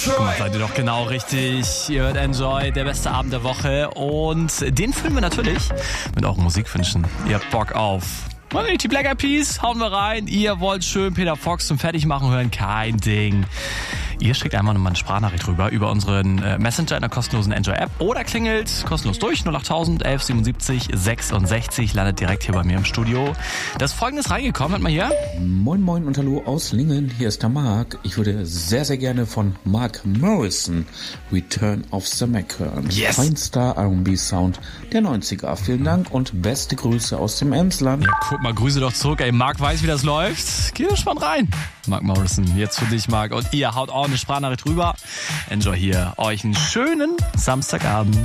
Guck mal, seid ihr doch genau richtig. Ihr hört Enjoy, der beste Abend der Woche. Und den füllen wir natürlich mit euren Musikwünschen. Ihr habt Bock auf die Black Eyed Peas, hauen wir rein. Ihr wollt schön Peter Fox zum Fertigmachen hören, kein Ding. Ihr schickt einfach nochmal eine Sprachnachricht rüber über unseren Messenger in der kostenlosen Enjoy-App oder klingelt kostenlos durch 08000 1177 66, landet direkt hier bei mir im Studio. Das ist Folgendes reingekommen, hört mal hier. Moin moin und hallo aus Lingen, hier ist der Marc. Ich würde sehr, sehr gerne von Mark Morrison Return of the Mac hören. Yes! Feinster R&B-Sound der 90er. Vielen Dank und beste Grüße aus dem Emsland. Ja, guck mal, Grüße doch zurück. Ey, Marc weiß, wie das läuft. Geh gespannt rein. Mark Morrison, jetzt für dich, Marc. Und ihr haut auch eine Sprachnachricht rüber. Enjoy hier euch einen schönen Samstagabend.